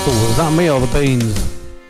Oh, was that me or the beans?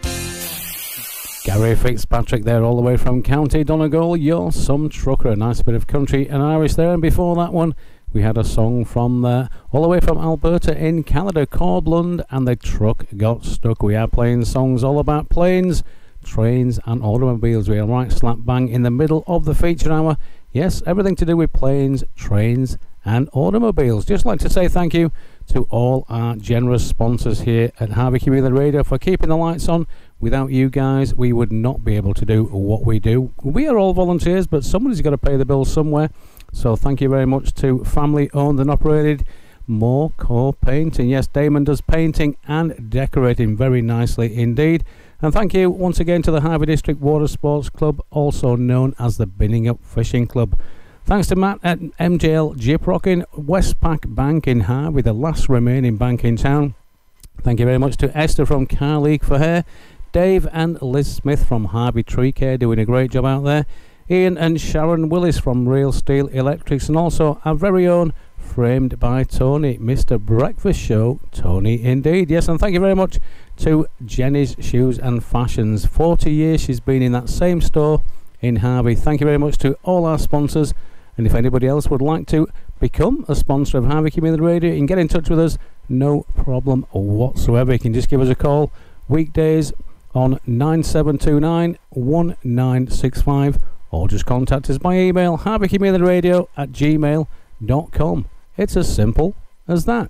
Gary Fitzpatrick there, all the way from County Donegal. You're some trucker. A nice bit of country and Irish there. And before that one, we had a song from all the way from Alberta in Canada, Corblund, and the truck got stuck. We are playing songs all about planes, trains and automobiles. We are right slap bang in the middle of the feature hour. Yes, everything to do with planes, trains and automobiles. Just like to say thank you to all our generous sponsors here at Harvey Community Radio for keeping the lights on. Without you guys, we would not be able to do what we do. We are all volunteers, but somebody's got to pay the bills somewhere. So thank you very much to family owned and operated More Core Painting. Yes, Damon does painting and decorating very nicely indeed. And thank you once again to the Harvey District Water Sports Club, also known as the Binning Up Fishing Club. Thanks to Matt at MJL Gyprocking, Westpac Bank in Harvey, the last remaining bank in town. Thank you very much to Esther from Car League for Hair, Dave and Liz Smith from Harvey Tree Care doing a great job out there, Ian and Sharon Willis from Real Steel Electrics, and also our very own Framed by Tony, Mr. Breakfast Show, Tony indeed. Yes, and thank you very much to Jenny's Shoes and Fashions. 40 years she's been in that same store in Harvey. Thank you very much to all our sponsors, and if anybody else would like to become a sponsor of Harvey Community Radio, you can get in touch with us, no problem whatsoever. You can just give us a call weekdays on 9729 1965, or just contact us by email, harveycommunityradio@gmail.com. It's as simple as that.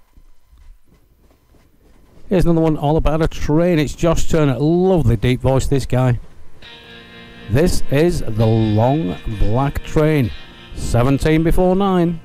Here's another one all about a train. It's Josh Turner. Lovely deep voice, this guy. This is The Long Black Train. 17 before 9.